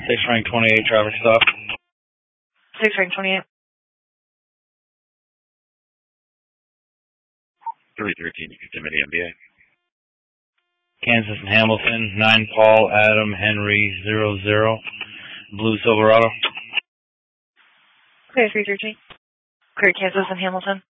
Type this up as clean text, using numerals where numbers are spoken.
6 rank 28, traffic stop. 6 rank 28. 313, you can send me the MBA. Kansas and Hamilton, 9 Paul, Adam, Henry, 00, Blue Silverado. Okay, 313. Clear Kansas and Hamilton.